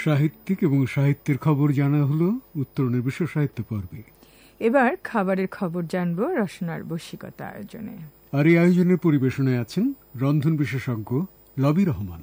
সাহিত্যিক এবং সাহিত্যের খবর জানা হলো উত্তরণের বিশ্ব সাহিত্য পর্বে। এবার খাবারের খবর জানবো রসনার বৈশিকতা আয়োজনে। আর এই আয়োজনের পরিবেশনায় আছেন রন্ধন বিশেষজ্ঞ লবি রহমান।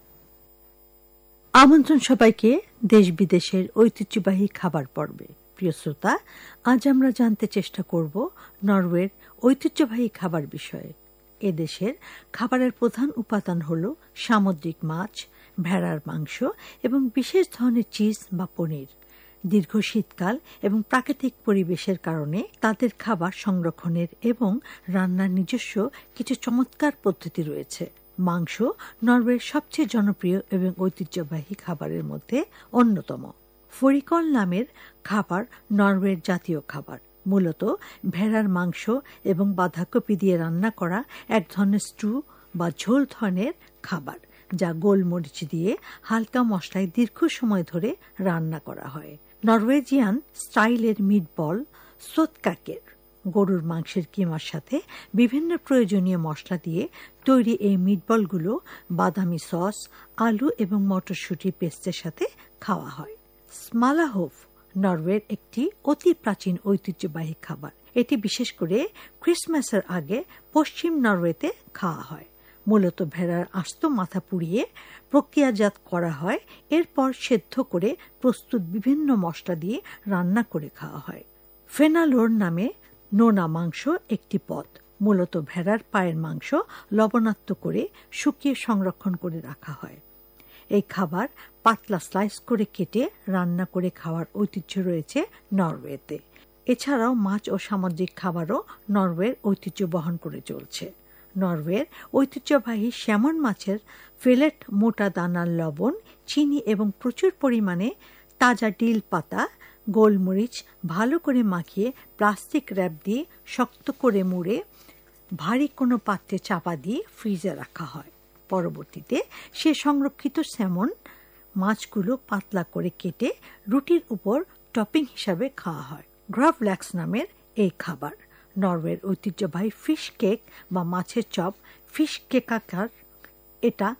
আমন্ত্রণ সবাইকে দেশ বিদেশের ঐতিহ্যবাহী খাবার পর্বে। প্রিয় শ্রোতা, আজ আমরা জানতে চেষ্টা করব নরওয়ের ঐতিহ্যবাহী খাবার বিষয়ে। এদেশের খাবারের প্রধান উপাদান হল সামুদ্রিক মাছ, ভেড়ার মাংস এবং বিশেষ ধরনের চিজ বা পনির। দীর্ঘ শীতকাল এবং প্রাকৃতিক পরিবেশের কারণে তাদের খাবার সংরক্ষণের এবং রান্নার নিজস্ব কিছু চমৎকার পদ্ধতি রয়েছে। মাংস নরওয়ের সবচেয়ে জনপ্রিয় এবং ঐতিহ্যবাহী খাবারের মধ্যে অন্যতম। ফরিকল নামের খাবার নরওয়ের জাতীয় খাবার। মূলত ভেড়ার মাংস এবং বাঁধাকপি দিয়ে রান্না করা এক ধরনের স্টু বা ঝোল ধরনের খাবার, যা গোলমরিচ দিয়ে হালকা মশলায় দীর্ঘ সময় ধরে রান্না করা হয়। নরওয়েজিয়ান স্টাইলের মিটবল সোতকাকের গরুর মাংসের কিমার সাথে বিভিন্ন প্রয়োজনীয় মশলা দিয়ে তৈরি এই মিটবলগুলো বাদামি সস, আলু এবং মটরশুঁটি পেস্টের সাথে খাওয়া হয়। স্মালাহোফ নরওয়ের একটি অতি প্রাচীন ঐতিহ্যবাহী খাবার। এটি বিশেষ করে ক্রিসমাসের আগে পশ্চিম নরওয়েতে খাওয়া হয়। মূলত ভেড়ার আস্ত মাথা পুড়িয়ে প্রক্রিয়াজাত করা হয়, এরপর সেদ্ধ করে প্রস্তুত বিভিন্ন মশলা দিয়ে রান্না করে খাওয়া হয়। ফেনালোর নামে নোনা মাংস একটি পদ। মূলত ভেড়ার পায়ের মাংস লবণাক্ত করে শুকিয়ে সংরক্ষণ করে রাখা হয়। এই খাবার পাতলা স্লাইস করে কেটে রান্না করে খাওয়ার ঐতিহ্য রয়েছে নরওয়েতে। এছাড়াও মাছ ও সামুদ্রিক খাবারও নরওয়ের ঐতিহ্য বহন করে চলছে। নরওয়ের ঐতিহ্যবাহী স্যামন মাছের ফিলেট মোটা দানার লবণ, চিনি এবং প্রচুর পরিমাণে তাজা ডিল পাতা, গোলমরিচ ভালো করে মাখিয়ে প্লাস্টিক র্যাপ দিয়ে শক্ত করে মুড়ে ভারী কোনো পাত্রে চাপা দিয়ে ফ্রিজে রাখা হয়। পরবর্তীতে সে সংরক্ষিত স্যামন মাছগুলো পাতলা করে কেটে রুটির উপর টপিং হিসাবে খাওয়া হয়। গ্রাভল্যাক্স নামের এই খাবার নরওয়ের ঐতিহ্যবাহী ফিশ কেক বা মাছের চপ, ফিশ কেকাকার। এটা